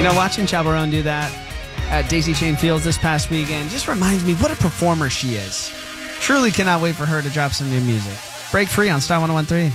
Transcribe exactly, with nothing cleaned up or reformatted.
know, watching Chaperone do that at Daisy Chain Fields this past weekend just reminds me what a performer she is. Truly cannot wait for her to drop some new music. Break Free on Star one oh one three.